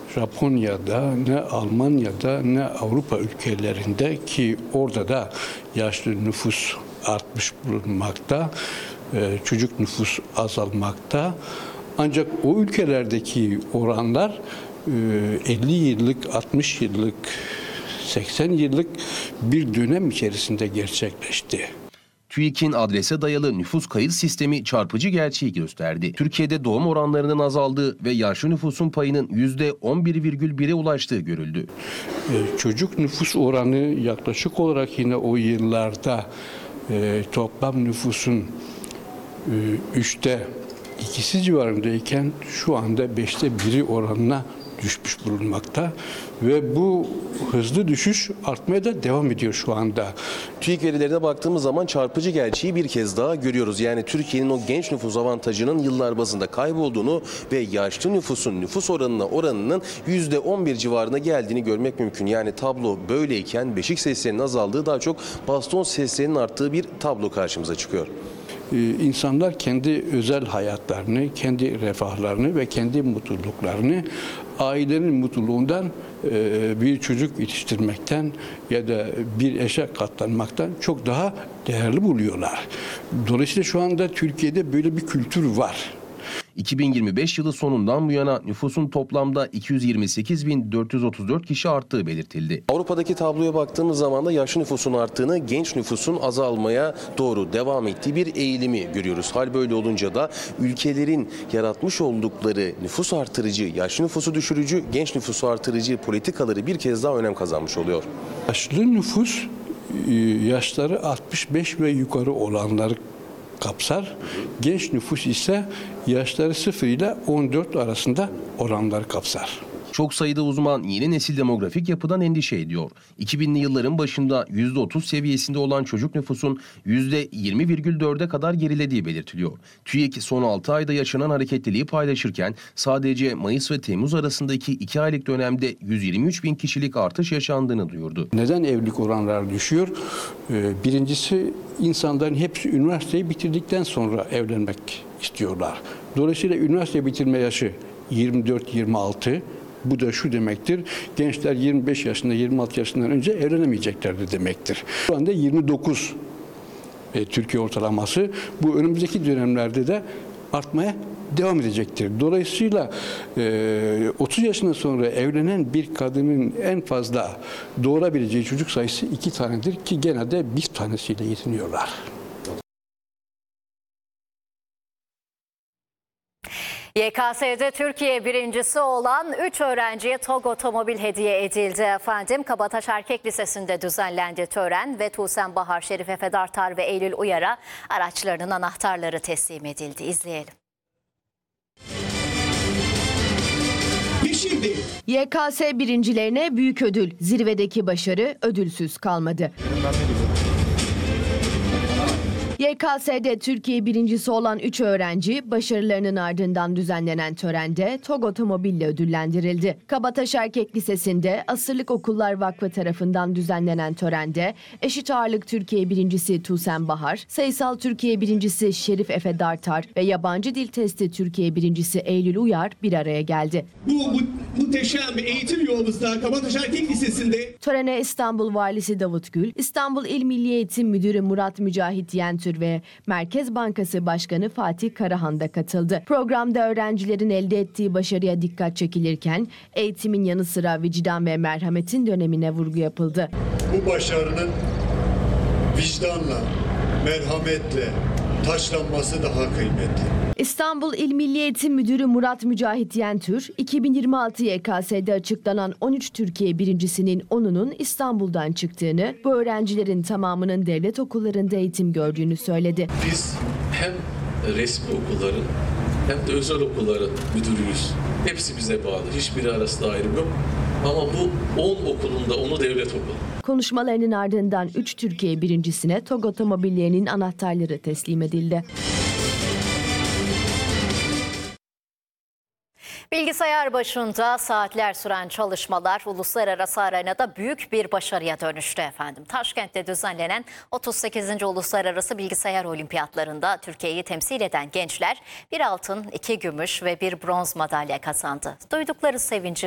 Japonya'da, ne Almanya'da, ne Avrupa ülkelerinde, ki orada da yaşlı nüfus artmış bulunmakta, çocuk nüfus azalmakta. Ancak o ülkelerdeki oranlar 50 yıllık, 60 yıllık, 80 yıllık bir dönem içerisinde gerçekleşti. TÜİK'in adrese dayalı nüfus kayıt sistemi çarpıcı gerçeği gösterdi. Türkiye'de doğum oranlarının azaldığı ve yaşlı nüfusun payının %11,1'e ulaştığı görüldü. Çocuk nüfus oranı yaklaşık olarak yine o yıllarda toplam nüfusun 2/3 civarındayken şu anda 1/5 oranına düşmüş bulunmakta ve bu hızlı düşüş artmaya da devam ediyor şu anda. TÜİK verilerine baktığımız zaman çarpıcı gerçeği bir kez daha görüyoruz. Yani Türkiye'nin o genç nüfus avantajının yıllar bazında kaybolduğunu ve yaşlı nüfusun nüfus oranının %11 civarına geldiğini görmek mümkün. Yani tablo böyleyken beşik seslerinin azaldığı, daha çok baston seslerinin arttığı bir tablo karşımıza çıkıyor. İnsanlar kendi özel hayatlarını, kendi refahlarını ve kendi mutluluklarını ailenin mutluluğundan, bir çocuk yetiştirmekten ya da bir eşe katlanmaktan çok daha değerli buluyorlar. Dolayısıyla şu anda Türkiye'de böyle bir kültür var. 2025 yılı sonundan bu yana nüfusun toplamda 228.434 kişi arttığı belirtildi. Avrupa'daki tabloya baktığımız zaman da yaşlı nüfusun arttığını, genç nüfusun azalmaya doğru devam ettiği bir eğilimi görüyoruz. Hal böyle olunca da ülkelerin yaratmış oldukları nüfus artırıcı, yaşlı nüfusu düşürücü, genç nüfusu artırıcı politikaları bir kez daha önem kazanmış oluyor. Yaşlı nüfus yaşları 65 ve yukarı olanları kapsar. Genç nüfus ise yaşları 0 ile 14 arasında oranları kapsar. Çok sayıda uzman yeni nesil demografik yapıdan endişe ediyor. 2000'li yılların başında %30 seviyesinde olan çocuk nüfusun %20,4'e kadar gerilediği belirtiliyor. TÜİK son 6 ayda yaşanan hareketliliği paylaşırken sadece Mayıs ve Temmuz arasındaki 2 aylık dönemde 123.000 kişilik artış yaşandığını duyurdu. Neden evlilik oranları düşüyor? Birincisi, insanların hepsi üniversiteyi bitirdikten sonra evlenmek istiyorlar. Dolayısıyla üniversite bitirme yaşı 24-26. Bu da şu demektir: gençler 25 yaşında, 26 yaşından önce evlenemeyeceklerdir demektir. Şu anda 29 Türkiye ortalaması. Bu önümüzdeki dönemlerde de artmaya devam edecektir. Dolayısıyla 30 yaşından sonra evlenen bir kadının en fazla doğurabileceği çocuk sayısı 2 tanedir ki genelde bir tanesiyle yetiniyorlar. YKS'de Türkiye birincisi olan 3 öğrenciye TOG otomobil hediye edildi efendim. Kabataş Erkek Lisesi'nde düzenlendi tören ve Tuğsen Bahar, Şerife Fedartar ve Eylül Uyar'a araçlarının anahtarları teslim edildi. İzleyelim. YKS birincilerine büyük ödül. Zirvedeki başarı ödülsüz kalmadı. YKS'de Türkiye birincisi olan 3 öğrenci başarılarının ardından düzenlenen törende TOG otomobille ödüllendirildi. Kabataş Erkek Lisesi'nde Asırlık Okullar Vakfı tarafından düzenlenen törende Eşit Ağırlık Türkiye birincisi Tuğsen Bahar, Sayısal Türkiye birincisi Şerif Efe Dartar ve Yabancı Dil Testi Türkiye birincisi Eylül Uyar bir araya geldi. Bu muhteşem eğitim yolumuzda Kabataş Erkek Lisesi'nde törene İstanbul Valisi Davut Gül, İstanbul İl Milli Eğitim Müdürü Murat Mücahit Yentür ve Merkez Bankası Başkanı Fatih Karahan da katıldı. Programda öğrencilerin elde ettiği başarıya dikkat çekilirken eğitimin yanı sıra vicdan ve merhametin dönemine vurgu yapıldı. Bu başarının vicdanla, merhametle taçlanması daha kıymetli. İstanbul İl Milli Eğitim Müdürü Murat Mücahit Yentür, 2026 YKS'de açıklanan 13 Türkiye birincisinin 10'unun İstanbul'dan çıktığını, bu öğrencilerin tamamının devlet okullarında eğitim gördüğünü söyledi. Biz hem resmi okulların hem de özel okulların müdürüyüz. Hepsi bize bağlı. Hiçbiri arasında ayrım yok. Ama bu 10 okulunda 10'u devlet okulu. Konuşmalarının ardından 3 Türkiye birincisine TOG otomobillerinin anahtarları teslim edildi. Bilgisayar başında saatler süren çalışmalar uluslararası arenada büyük bir başarıya dönüştü efendim. Taşkent'te düzenlenen 38. Uluslararası Bilgisayar Olimpiyatlarında Türkiye'yi temsil eden gençler bir altın, 2 gümüş ve 1 bronz madalya kazandı. Duydukları sevinci